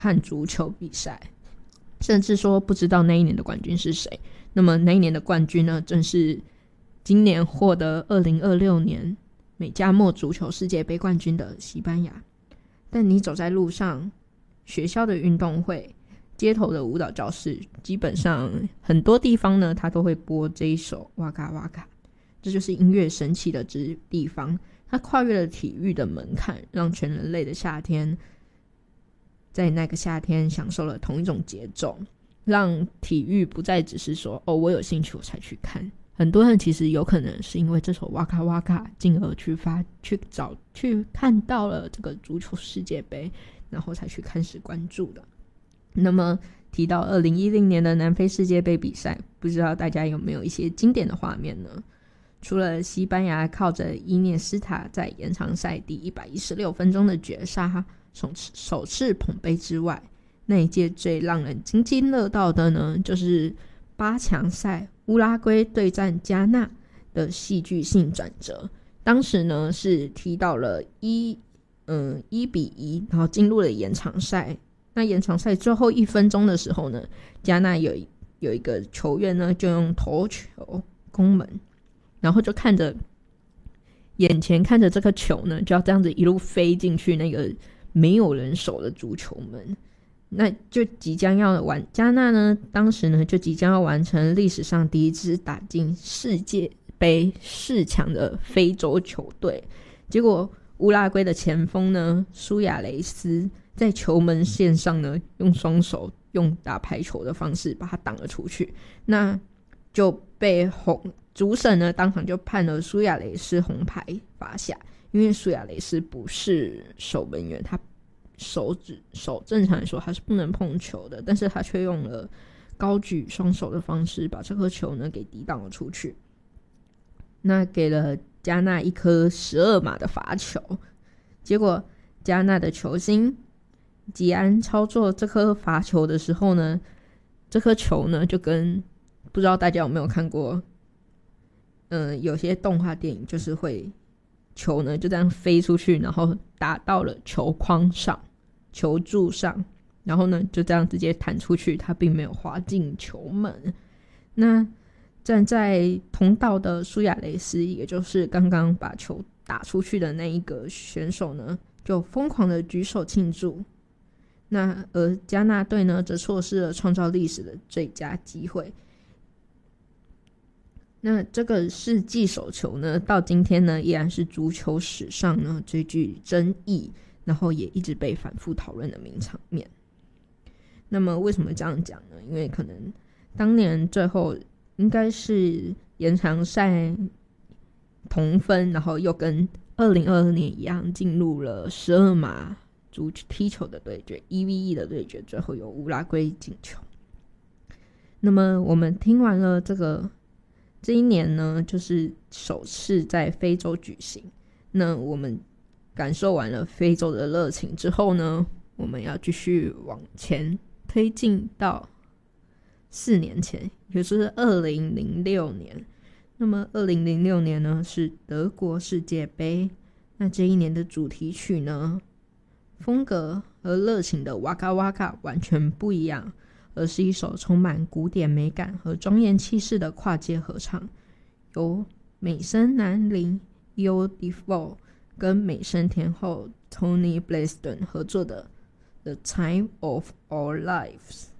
看足球比赛，甚至说不知道那一年的冠军是谁。那么那一年的冠军呢，正是今年获得2026年美加墨足球世界杯冠军的西班牙。但你走在路上，学校的运动会，街头的舞蹈教室，基本上很多地方呢，它都会播这一首哇嘎哇嘎。这就是音乐神奇的地方，它跨越了体育的门槛，让全人类的夏天在那个夏天享受了同一种节奏，让体育不再只是说我有兴趣我才去看。很多人其实有可能是因为这首哇卡哇卡，进而去看到了这个足球世界杯，然后才去开始关注的。那么提到2010年的南非世界杯比赛，不知道大家有没有一些经典的画面呢？除了西班牙靠着伊涅斯塔在延长赛第116分钟的绝杀首次捧杯之外，那一届最让人津津乐道的呢，就是8强赛乌拉圭对战加纳的戏剧性转折。当时呢是踢到了1-1，然后进入了延长赛。那延长赛最后1分钟的时候呢，加纳有一个球员呢就用头球攻门，然后就眼前看着这个球呢就要这样子一路飞进去那个没有人守的足球门。那就即将要加纳呢当时呢就即将要完成历史上第一支打进世界杯4强的非洲球队。结果乌拉圭的前锋呢苏亚雷斯在球门线上呢用双手用打排球的方式把它挡了出去，那就被主审呢当场就判了苏亚雷斯红牌罚下。因为苏亚雷斯不是守门员，他手正常来说他是不能碰球的，但是他却用了高举双手的方式把这颗球呢给抵挡了出去，那给了加纳一颗12码的罚球。结果加纳的球星吉安操作这颗罚球的时候呢，这颗球呢就跟不知道大家有没有看过有些动画电影，就是会球呢就这样飞出去，然后打到了球框上球柱上，然后呢就这样直接弹出去，它并没有滑进球门。那站在通道的苏亚雷斯，也就是刚刚把球打出去的那一个选手呢，就疯狂的举手庆祝。那而加纳队呢则错失了创造历史的最佳机会。那这个世纪手球呢到今天呢依然是足球史上呢最具争议，然后也一直被反复讨论的名场面。那么为什么这样讲呢？因为可能当年最后应该是延长赛同分，然后又跟2022年一样进入了12码足踢球的对决 1v1 的对决，最后有乌拉圭进球。那么我们听完了这一年呢就是首次在非洲举行，那我们感受完了非洲的热情之后呢，我们要继续往前推进到4年前，也就是2006年。那么2006年呢是德国世界杯，那这一年的主题曲呢风格和热情的哇嘎哇嘎完全不一样，而是一首充满古典美感和庄严气势的跨界合唱，由美声男伶 Yo Defoe 跟美声天后 Toni Braxton 合作的 The Time of Our Lives。